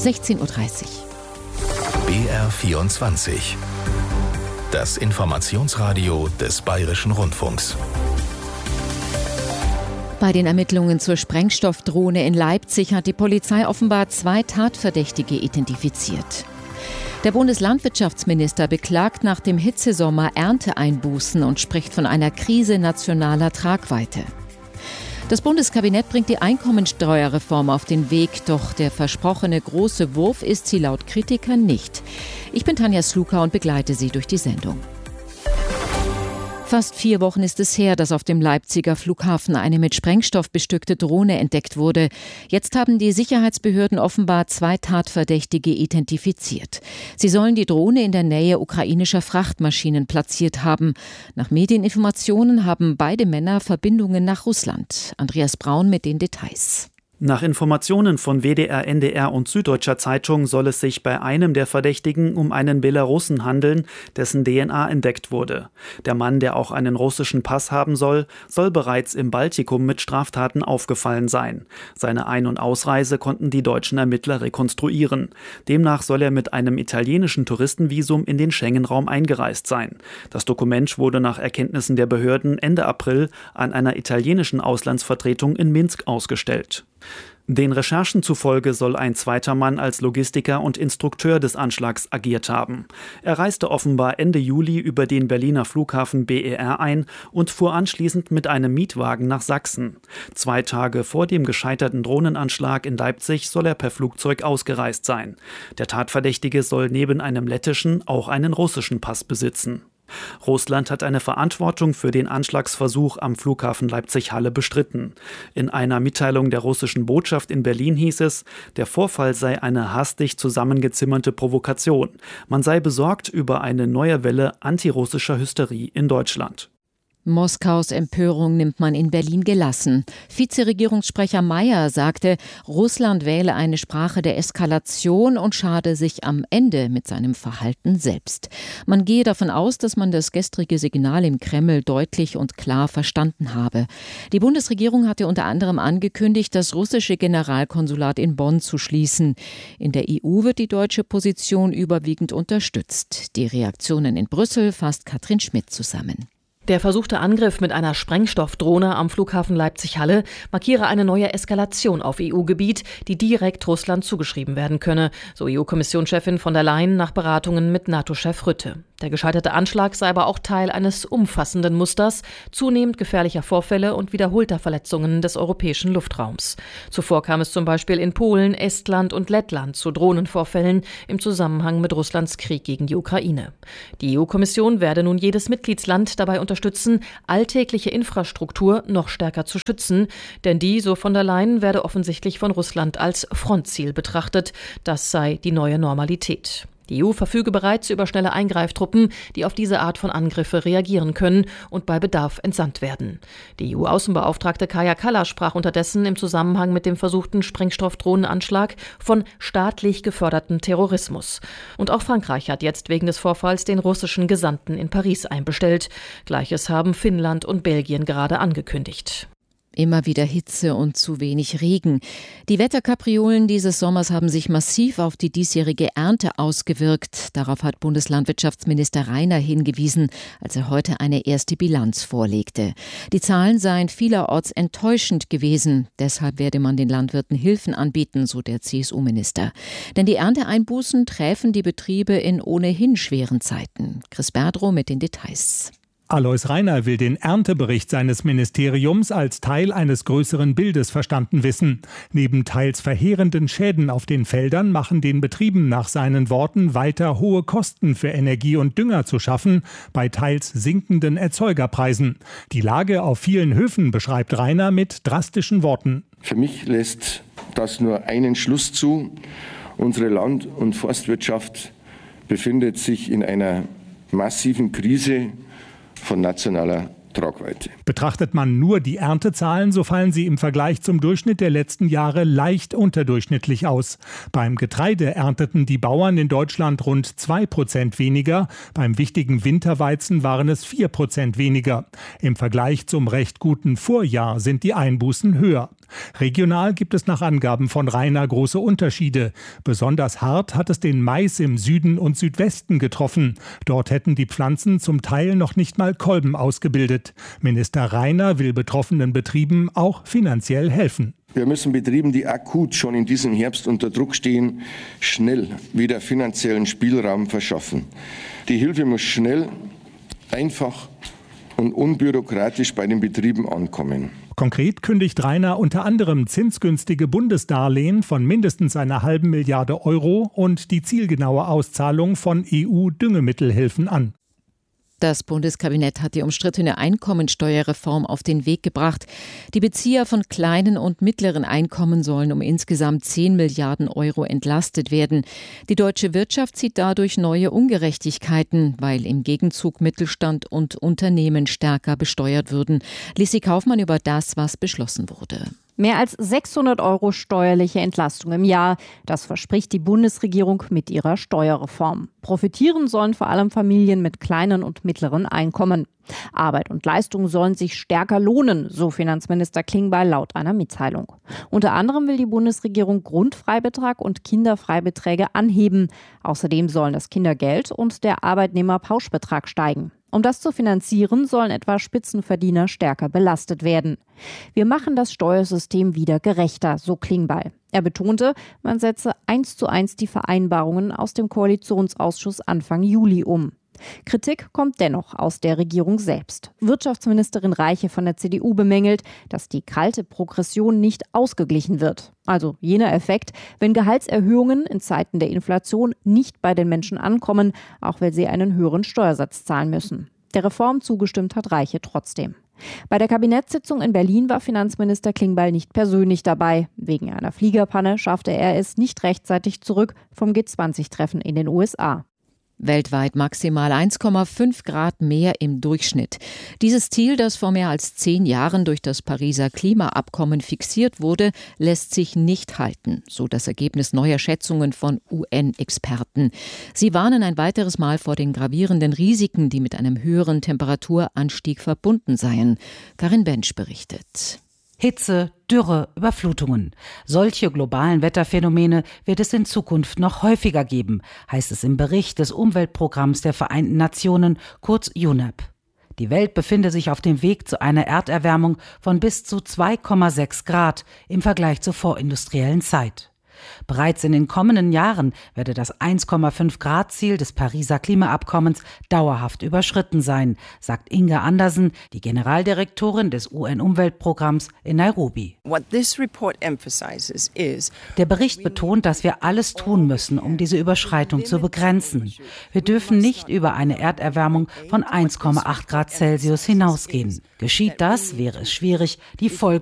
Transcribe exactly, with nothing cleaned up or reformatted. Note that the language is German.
sechzehn Uhr dreißig. B R vierundzwanzig. Das Informationsradio des Bayerischen Rundfunks. Bei den Ermittlungen zur Sprengstoffdrohne in Leipzig hat die Polizei offenbar zwei Tatverdächtige identifiziert. Der Bundeslandwirtschaftsminister beklagt nach dem Hitzesommer Ernteeinbußen und spricht von einer Krise nationaler Tragweite. Das Bundeskabinett bringt die Einkommensteuerreform auf den Weg, doch der versprochene große Wurf ist sie laut Kritikern nicht. Ich bin Tanja Sluka und begleite Sie durch die Sendung. Fast vier Wochen ist es her, dass auf dem Leipziger Flughafen eine mit Sprengstoff bestückte Drohne entdeckt wurde. Jetzt haben die Sicherheitsbehörden offenbar zwei Tatverdächtige identifiziert. Sie sollen die Drohne in der Nähe ukrainischer Frachtmaschinen platziert haben. Nach Medieninformationen haben beide Männer Verbindungen nach Russland. Andreas Braun mit den Details. Nach Informationen von W D R, N D R und Süddeutscher Zeitung soll es sich bei einem der Verdächtigen um einen Belarussen handeln, dessen D N A entdeckt wurde. Der Mann, der auch einen russischen Pass haben soll, soll bereits im Baltikum mit Straftaten aufgefallen sein. Seine Ein- und Ausreise konnten die deutschen Ermittler rekonstruieren. Demnach soll er mit einem italienischen Touristenvisum in den Schengen-Raum eingereist sein. Das Dokument wurde nach Erkenntnissen der Behörden Ende April an einer italienischen Auslandsvertretung in Minsk ausgestellt. Den Recherchen zufolge soll ein zweiter Mann als Logistiker und Instrukteur des Anschlags agiert haben. Er reiste offenbar Ende Juli über den Berliner Flughafen B E R ein und fuhr anschließend mit einem Mietwagen nach Sachsen. Zwei Tage vor dem gescheiterten Drohnenanschlag in Leipzig soll er per Flugzeug ausgereist sein. Der Tatverdächtige soll neben einem lettischen auch einen russischen Pass besitzen. Russland hat eine Verantwortung für den Anschlagsversuch am Flughafen Leipzig-Halle bestritten. In einer Mitteilung der russischen Botschaft in Berlin hieß es, der Vorfall sei eine hastig zusammengezimmerte Provokation. Man sei besorgt über eine neue Welle antirussischer Hysterie in Deutschland. Moskaus Empörung nimmt man in Berlin gelassen. Vizeregierungssprecher Mayer sagte, Russland wähle eine Sprache der Eskalation und schade sich am Ende mit seinem Verhalten selbst. Man gehe davon aus, dass man das gestrige Signal im Kreml deutlich und klar verstanden habe. Die Bundesregierung hatte unter anderem angekündigt, das russische Generalkonsulat in Bonn zu schließen. In der E U wird die deutsche Position überwiegend unterstützt. Die Reaktionen in Brüssel fasst Katrin Schmidt zusammen. Der versuchte Angriff mit einer Sprengstoffdrohne am Flughafen Leipzig-Halle markiere eine neue Eskalation auf E U-Gebiet, die direkt Russland zugeschrieben werden könne, so E U-Kommissionschefin von der Leyen nach Beratungen mit NATO-Chef Rutte. Der gescheiterte Anschlag sei aber auch Teil eines umfassenden Musters zunehmend gefährlicher Vorfälle und wiederholter Verletzungen des europäischen Luftraums. Zuvor kam es zum Beispiel in Polen, Estland und Lettland zu Drohnenvorfällen im Zusammenhang mit Russlands Krieg gegen die Ukraine. Die E U-Kommission werde nun jedes Mitgliedsland dabei unterstützen, alltägliche Infrastruktur noch stärker zu schützen, denn die, so von der Leyen, werde offensichtlich von Russland als Frontziel betrachtet. Das sei die neue Normalität. Die E U verfüge bereits über schnelle Eingreiftruppen, die auf diese Art von Angriffe reagieren können und bei Bedarf entsandt werden. Die E U-Außenbeauftragte Kaja Kallas sprach unterdessen im Zusammenhang mit dem versuchten Sprengstoffdrohnenanschlag von staatlich gefördertem Terrorismus. Und auch Frankreich hat jetzt wegen des Vorfalls den russischen Gesandten in Paris einbestellt. Gleiches haben Finnland und Belgien gerade angekündigt. Immer wieder Hitze und zu wenig Regen. Die Wetterkapriolen dieses Sommers haben sich massiv auf die diesjährige Ernte ausgewirkt. Darauf hat Bundeslandwirtschaftsminister Rainer hingewiesen, als er heute eine erste Bilanz vorlegte. Die Zahlen seien vielerorts enttäuschend gewesen. Deshalb werde man den Landwirten Hilfen anbieten, so der C S U-Minister. Denn die Ernteeinbußen träfen die Betriebe in ohnehin schweren Zeiten. Chris Berdrow mit den Details. Alois Rainer will den Erntebericht seines Ministeriums als Teil eines größeren Bildes verstanden wissen. Neben teils verheerenden Schäden auf den Feldern machen den Betrieben nach seinen Worten weiter hohe Kosten für Energie und Dünger zu schaffen, bei teils sinkenden Erzeugerpreisen. Die Lage auf vielen Höfen beschreibt Rainer mit drastischen Worten. Für mich lässt das nur einen Schluss zu. Unsere Land- und Forstwirtschaft befindet sich in einer massiven Krise von nationaler Tragweite. Betrachtet man nur die Erntezahlen, so fallen sie im Vergleich zum Durchschnitt der letzten Jahre leicht unterdurchschnittlich aus. Beim Getreide ernteten die Bauern in Deutschland rund zwei Prozent weniger, beim wichtigen Winterweizen waren es vier Prozent weniger. Im Vergleich zum recht guten Vorjahr sind die Einbußen höher. Regional gibt es nach Angaben von Rainer große Unterschiede. Besonders hart hat es den Mais im Süden und Südwesten getroffen. Dort hätten die Pflanzen zum Teil noch nicht mal Kolben ausgebildet. Minister Rainer will betroffenen Betrieben auch finanziell helfen. Wir müssen Betrieben, die akut schon in diesem Herbst unter Druck stehen, schnell wieder finanziellen Spielraum verschaffen. Die Hilfe muss schnell, einfach und unbürokratisch bei den Betrieben ankommen. Konkret kündigt Rainer unter anderem zinsgünstige Bundesdarlehen von mindestens einer halben Milliarde Euro und die zielgenaue Auszahlung von E U-Düngemittelhilfen an. Das Bundeskabinett hat die umstrittene Einkommensteuerreform auf den Weg gebracht. Die Bezieher von kleinen und mittleren Einkommen sollen um insgesamt zehn Milliarden Euro entlastet werden. Die deutsche Wirtschaft sieht dadurch neue Ungerechtigkeiten, weil im Gegenzug Mittelstand und Unternehmen stärker besteuert würden. Lissi Kaufmann über das, was beschlossen wurde. Mehr als sechshundert Euro steuerliche Entlastung im Jahr. Das verspricht die Bundesregierung mit ihrer Steuerreform. Profitieren sollen vor allem Familien mit kleinen und mittleren Einkommen. Arbeit und Leistung sollen sich stärker lohnen, so Finanzminister Klingbeil laut einer Mitteilung. Unter anderem will die Bundesregierung Grundfreibetrag und Kinderfreibeträge anheben. Außerdem sollen das Kindergeld und der Arbeitnehmerpauschbetrag steigen. Um das zu finanzieren, sollen etwa Spitzenverdiener stärker belastet werden. Wir machen das Steuersystem wieder gerechter, so Klingbeil. Er betonte, man setze eins zu eins die Vereinbarungen aus dem Koalitionsausschuss Anfang Juli um. Kritik kommt dennoch aus der Regierung selbst. Wirtschaftsministerin Reiche von der C D U bemängelt, dass die kalte Progression nicht ausgeglichen wird. Also jener Effekt, wenn Gehaltserhöhungen in Zeiten der Inflation nicht bei den Menschen ankommen, auch weil sie einen höheren Steuersatz zahlen müssen. Der Reform zugestimmt hat Reiche trotzdem. Bei der Kabinettssitzung in Berlin war Finanzminister Klingbeil nicht persönlich dabei. Wegen einer Fliegerpanne schaffte er es nicht rechtzeitig zurück vom G zwanzig Treffen in den U S A. Weltweit maximal eins Komma fünf Grad mehr im Durchschnitt. Dieses Ziel, das vor mehr als zehn Jahren durch das Pariser Klimaabkommen fixiert wurde, lässt sich nicht halten, so das Ergebnis neuer Schätzungen von U N-Experten. Sie warnen ein weiteres Mal vor den gravierenden Risiken, die mit einem höheren Temperaturanstieg verbunden seien. Karin Bensch berichtet. Hitze, Dürre, Überflutungen. Solche globalen Wetterphänomene wird es in Zukunft noch häufiger geben, heißt es im Bericht des Umweltprogramms der Vereinten Nationen, kurz U N E P. Die Welt befinde sich auf dem Weg zu einer Erderwärmung von bis zu zwei Komma sechs Grad im Vergleich zur vorindustriellen Zeit. Bereits in den kommenden Jahren werde das eins Komma fünf Grad Ziel des Pariser Klimaabkommens dauerhaft überschritten sein, sagt Inga Andersen, die Generaldirektorin des U N-Umweltprogramms in Nairobi. Der Bericht betont, dass wir alles tun müssen, um diese Überschreitung zu begrenzen. Wir dürfen nicht über eine Erderwärmung von eins Komma acht Grad Celsius hinausgehen. Geschieht das, wäre es schwierig, die Folgen